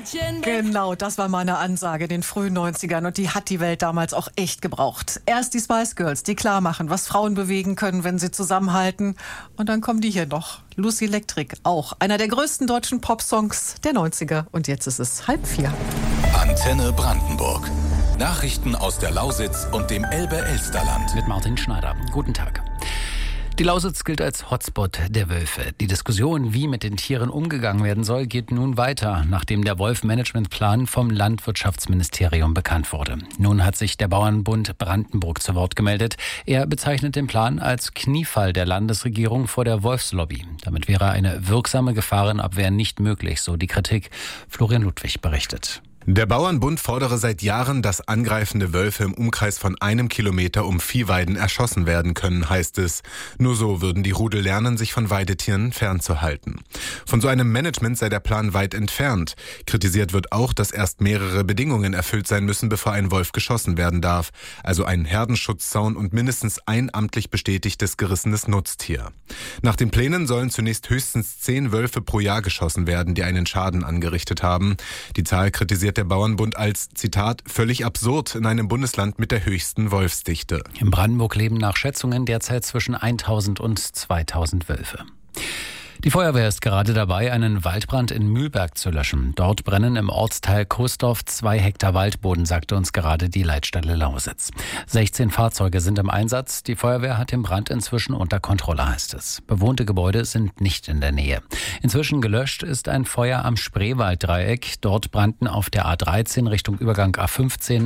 Genau, das war meine Ansage in den frühen 90ern und die hat die Welt damals auch echt gebraucht. Erst die Spice Girls, die klar machen, was Frauen bewegen können, wenn sie zusammenhalten. Und dann kommen die hier noch. Lucy Electric, auch einer der größten deutschen Popsongs der 90er. Und jetzt ist es 3:30. Antenne Brandenburg. Nachrichten aus der Lausitz und dem Elbe-Elsterland. Mit Martin Schneider. Guten Tag. Die Lausitz gilt als Hotspot der Wölfe. Die Diskussion, wie mit den Tieren umgegangen werden soll, geht nun weiter, nachdem der Wolf-Management-Plan vom Landwirtschaftsministerium bekannt wurde. Nun hat sich der Bauernbund Brandenburg zu Wort gemeldet. Er bezeichnet den Plan als Kniefall der Landesregierung vor der Wolfslobby. Damit wäre eine wirksame Gefahrenabwehr nicht möglich, so die Kritik. Florian Ludwig berichtet. Der Bauernbund fordere seit Jahren, dass angreifende Wölfe im Umkreis von 1 Kilometer um Viehweiden erschossen werden können, heißt es. Nur so würden die Rudel lernen, sich von Weidetieren fernzuhalten. Von so einem Management sei der Plan weit entfernt. Kritisiert wird auch, dass erst mehrere Bedingungen erfüllt sein müssen, bevor ein Wolf geschossen werden darf. Also ein Herdenschutzzaun und mindestens ein amtlich bestätigtes gerissenes Nutztier. Nach den Plänen sollen zunächst höchstens 10 Wölfe pro Jahr geschossen werden, die einen Schaden angerichtet haben. Die Zahl kritisiert der Bauernbund als, Zitat, völlig absurd in einem Bundesland mit der höchsten Wolfsdichte. In Brandenburg leben nach Schätzungen derzeit zwischen 1000 und 2000 Wölfe. Die Feuerwehr ist gerade dabei, einen Waldbrand in Mühlberg zu löschen. Dort brennen im Ortsteil Coesdorf 2 Hektar Waldboden, sagte uns gerade die Leitstelle Lausitz. 16 Fahrzeuge sind im Einsatz. Die Feuerwehr hat den Brand inzwischen unter Kontrolle, heißt es. Bewohnte Gebäude sind nicht in der Nähe. Inzwischen gelöscht ist ein Feuer am Spreewalddreieck. Dort brannten auf der A13 Richtung Übergang A15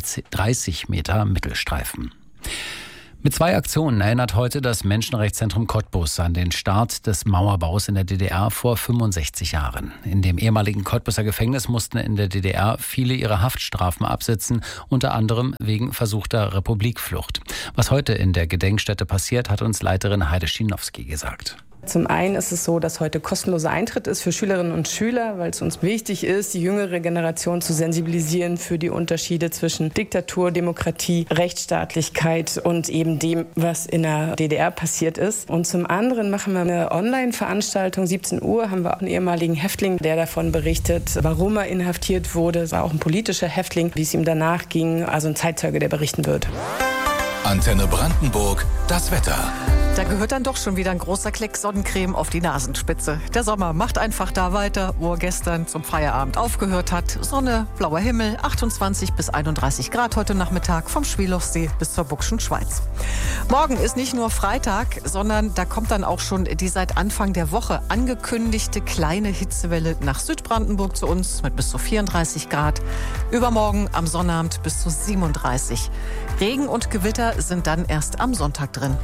30 Meter Mittelstreifen. Mit 2 Aktionen erinnert heute das Menschenrechtszentrum Cottbus an den Start des Mauerbaus in der DDR vor 65 Jahren. In dem ehemaligen Cottbuser Gefängnis mussten in der DDR viele ihre Haftstrafen absitzen, unter anderem wegen versuchter Republikflucht. Was heute in der Gedenkstätte passiert, hat uns Leiterin Heide Schienowski gesagt. Zum einen ist es so, dass heute kostenloser Eintritt ist für Schülerinnen und Schüler, weil es uns wichtig ist, die jüngere Generation zu sensibilisieren für die Unterschiede zwischen Diktatur, Demokratie, Rechtsstaatlichkeit und eben dem, was in der DDR passiert ist. Und zum anderen machen wir eine Online-Veranstaltung. 17 Uhr haben wir auch einen ehemaligen Häftling, der davon berichtet, warum er inhaftiert wurde. Es war auch ein politischer Häftling, wie es ihm danach ging, also ein Zeitzeuge, der berichten wird. Antenne Brandenburg, das Wetter. Da gehört dann doch schon wieder ein großer Klecks Sonnencreme auf die Nasenspitze. Der Sommer macht einfach da weiter, wo er gestern zum Feierabend aufgehört hat. Sonne, blauer Himmel, 28 bis 31 Grad heute Nachmittag vom Schwelowsee bis zur Buckschen Schweiz. Morgen ist nicht nur Freitag, sondern da kommt dann auch schon die seit Anfang der Woche angekündigte kleine Hitzewelle nach Südbrandenburg zu uns mit bis zu 34 Grad. Übermorgen am Sonnabend bis zu 37. Regen und Gewitter sind dann erst am Sonntag drin.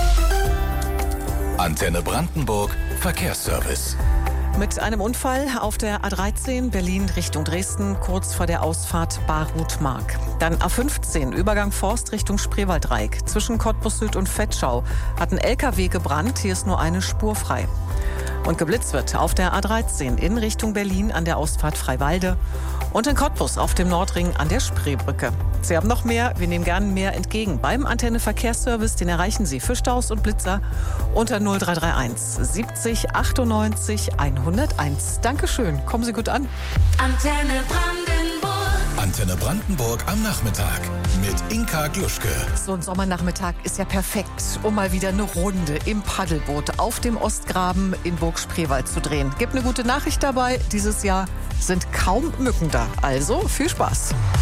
Antenne Brandenburg Verkehrsservice. Mit einem Unfall auf der A13 Berlin Richtung Dresden, kurz vor der Ausfahrt Barruthmark. Dann A15 Übergang Forst Richtung Spreewalddreieck. Zwischen Cottbus Süd und Vetschau hat ein LKW gebrannt. Hier ist nur eine Spur frei. Und geblitzt wird auf der A13 in Richtung Berlin an der Ausfahrt Freiwalde und in Cottbus auf dem Nordring an der Spreebrücke. Sie haben noch mehr, wir nehmen gerne mehr entgegen. Beim Antenne Verkehrsservice, den erreichen Sie für Staus und Blitzer unter 0331 70 98 101. Dankeschön, kommen Sie gut an. Antenne Brandenburg. Antenne Brandenburg am Nachmittag mit Inka Gluschke. So ein Sommernachmittag ist ja perfekt, um mal wieder eine Runde im Paddelboot auf dem Ostgraben in Burg Spreewald zu drehen. Gibt eine gute Nachricht dabei, dieses Jahr sind kaum Mücken da. Also viel Spaß.